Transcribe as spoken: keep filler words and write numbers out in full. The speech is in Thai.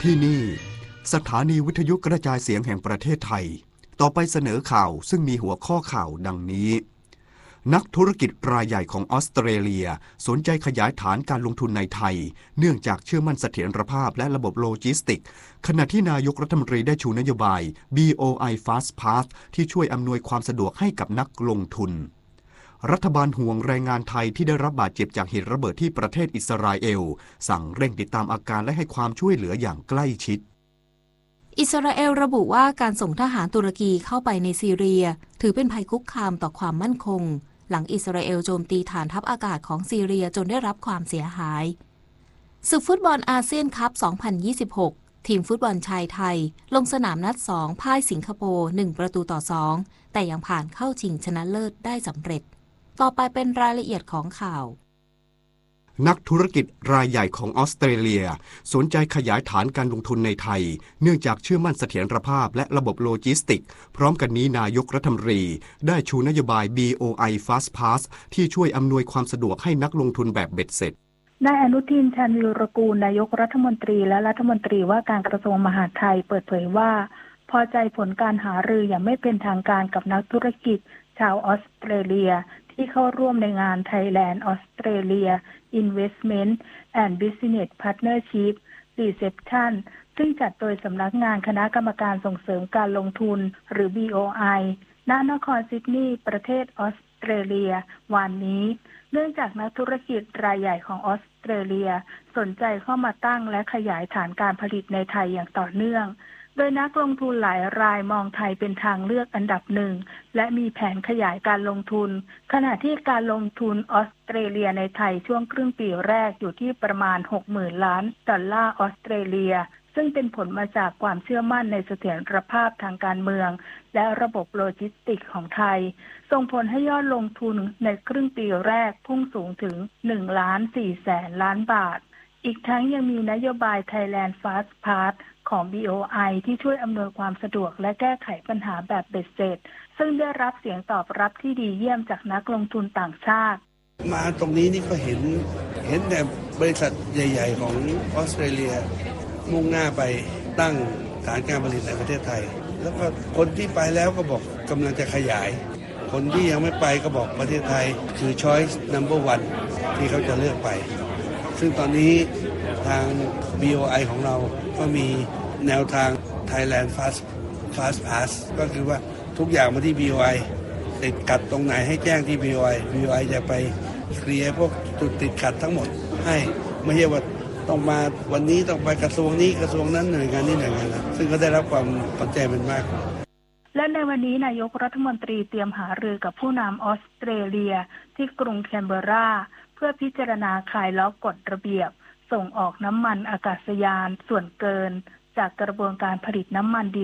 ที่นี่สถานีวิทยุกระจายเสียงแห่งประเทศไทยต่อไปเสนอข่าวซึ่งมีหัวข้อข่าวดังนี้นักธุรกิจรายใหญ่ของออสเตรเลียสนใจขยายฐานการลงทุนในไทยเนื่องจากเชื่อมั่นเสถียรภาพและระบบโลจิสติกส์ขณะที่นายกรัฐมนตรีได้ชูนโยบาย บี โอ ไอ Fast Pass ที่ช่วยอำนวยความสะดวกให้กับนักลงทุนรัฐบาลห่วงแรงงานไทยที่ได้รับบาดเจ็บจากเหตุระเบิดที่ประเทศอิสราเอลสั่งเร่งติดตามอาการและให้ความช่วยเหลืออย่างใกล้ชิดอิสราเอลระบุว่าการส่งทหารตุรกีเข้าไปในซีเรียถือเป็นภัยคุกคามต่อความมั่นคงหลังอิสราเอลโจมตีฐานทัพอากาศของซีเรียจนได้รับความเสียหายศึกฟุตบอลอาเซียนคัพ สองพันยี่สิบหก ทีมฟุตบอลชายไทยลงสนามนัดสองพ่ายสิงคโปร์หนึ่งประตูต่อสองแต่ยังผ่านเข้าชิงชนะเลิศได้สำเร็จต่อไปเป็นรายละเอียดของข่าวนักธุรกิจรายใหญ่ของออสเตรเลียสนใจขยายฐานการลงทุนในไทยเนื่องจากเชื่อมั่นเสถียรภาพและระบบโลจิสติกส์พร้อมกันนี้นายกรัฐมนตรีได้ชูนโยบาย บี โอ ไอ Fast Pass ที่ช่วยอำนวยความสะดวกให้นักลงทุนแบบเบ็ดเสร็จนายอนุทินชาญวีรกูลนายกรัฐมนตรีและรัฐมนตรีว่าการกระทรวงมหาดไทยเปิดเผยว่าพอใจผลการหารืออย่างไม่เป็นทางการกับนักธุรกิจชาวออสเตรเลียที่เข้าร่วมในงาน Thailand Australia Investment and Business Partnership Reception ซึ่งจัดโดยสำนักงานคณะกรรมการส่งเสริมการลงทุนหรือ บี โอ ไอ ณ นครซิดนีย์ประเทศออสเตรเลียวันนี้เนื่องจากนักธุรกิจรายใหญ่ของออสเตรเลียสนใจเข้ามาตั้งและขยายฐานการผลิตในไทยอย่างต่อเนื่องโดยนักลงทุนหลายรายมองไทยเป็นทางเลือกอันดับหนึ่งและมีแผนขยายการลงทุนขณะที่การลงทุนออสเตรเลียในไทยช่วงครึ่งปีแรกอยู่ที่ประมาณ หกหมื่น ล้านดอลลาร์ออสเตรเลียซึ่งเป็นผลมาจากความเชื่อมั่นในเสถียรภาพทางการเมืองและระบบโลจิสติกส์ของไทยส่งผลให้ยอดลงทุนในครึ่งปีแรกพุ่งสูงถึง หนึ่งล้านสี่แสน ล้านบาทอีกทั้งยังมีนโยบาย Thailand Fast Pass ของ บี โอ ไอ ที่ช่วยอำนวยความสะดวกและแก้ไขปัญหาแบบเบ็ดเสร็จซึ่งได้รับเสียงตอบรับที่ดีเยี่ยมจากนักลงทุนต่างชาติมาตรงนี้นี่ก็เห็นเห็นแต่บริษัทใหญ่ๆของออสเตรเลียมุ่งหน้าไปตั้งฐานการผลิตในประเทศไทยแล้วก็คนที่ไปแล้วก็บอกกำลังจะขยายคนที่ยังไม่ไปก็บอกประเทศไทยคือ choice number one ที่เขาจะเลือกไปซึ่งตอนนี้ทาง บี โอ ไอ ของเราก็มีแนวทาง Thailand Fast Fast Pass ก็คือว่าทุกอย่างมาที่ บี โอ ไอ ติดขัดตรงไหนให้แจ้งที่ บี โอ ไอ บี โอ ไอ จะไปเคลียร์พวกจุดติดขัดทั้งหมดให้ไม่ใช่ว่าต้องมาวันนี้ต้องไปกระทรวงนี้กระทรวงนั้นหน่วยงานนี้หน่วยงานนั้นซึ่งก็ได้รับความสนใจเป็นมากและในวันนี้นายกรัฐมนตรีเตรียมหารือกับผู้นำออสเตรเลียที่กรุงแคนเบอร์ราเพื่อพิจารณาคลายล็อกกฎระเบียบส่งออกน้ำมันอากาศยานส่วนเกินจากกระบวนการผลิตน้ำมันดี